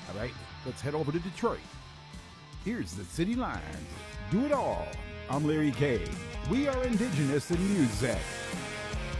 All right, let's head over to Detroit. Here's the City Lines. Do it all. I'm Larry K. We are indigenous in music.